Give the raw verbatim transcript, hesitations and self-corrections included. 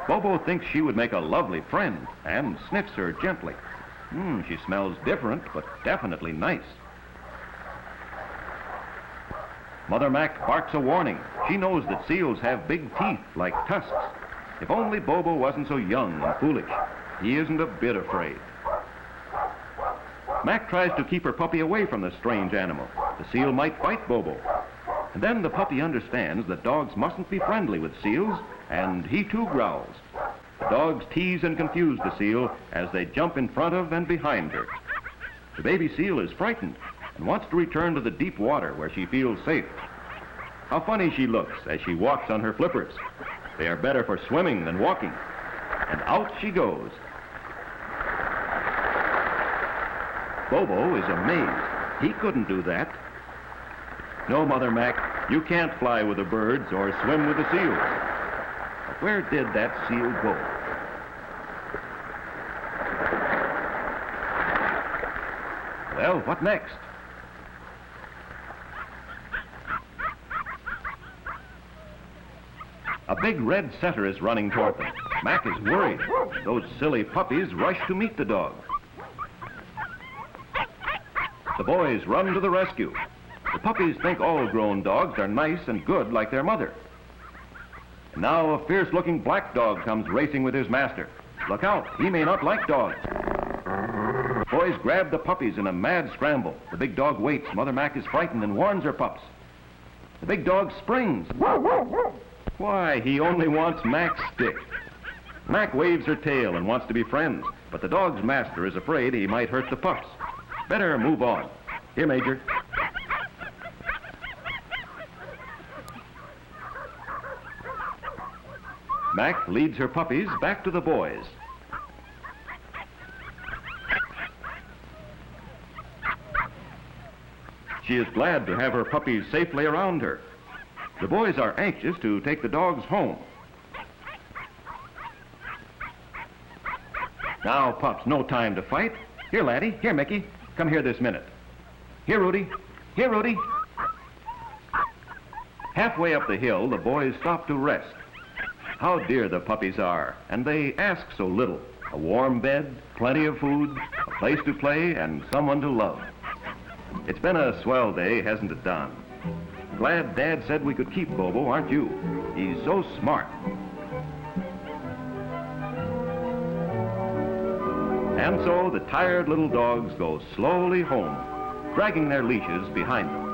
Bobo thinks she would make a lovely friend and sniffs her gently. Hmm, she smells different, but definitely nice. Mother Mac barks a warning. She knows that seals have big teeth like tusks. If only Bobo wasn't so young and foolish. He isn't a bit afraid. Mac tries to keep her puppy away from the strange animal. The seal might bite Bobo. And then the puppy understands that dogs mustn't be friendly with seals, and he too growls. The dogs tease and confuse the seal as they jump in front of and behind her. The baby seal is frightened and wants to return to the deep water where she feels safe. How funny she looks as she walks on her flippers. They are better for swimming than walking. And out she goes. Bobo is amazed. He couldn't do that. No, Mother Mac, you can't fly with the birds or swim with the seals. But where did that seal go? Well, what next? A big red setter is running toward them. Mac is worried. Those silly puppies rush to meet the dog. The boys run to the rescue. The puppies think all grown dogs are nice and good like their mother. And now a fierce-looking black dog comes racing with his master. Look out, he may not like dogs. The boys grab the puppies in a mad scramble. The big dog waits. Mother Mac is frightened and warns her pups. The big dog springs. Why, he only wants Mac's stick. Mac waves her tail and wants to be friends, but the dog's master is afraid he might hurt the pups. Better move on. Here, Major. Mac leads her puppies back to the boys. She is glad to have her puppies safely around her. The boys are anxious to take the dogs home. Now, pups, no time to fight. Here, Laddie. Here, Mickey. Come here this minute. Here, Rudy. Here, Rudy. Halfway up the hill, the boys stop to rest. How dear the puppies are, and they ask so little. A warm bed, plenty of food, a place to play, and someone to love. It's been a swell day, hasn't it, Don? Glad Dad said we could keep Bobo, aren't you? He's so smart. And so the tired little dogs go slowly home, dragging their leashes behind them.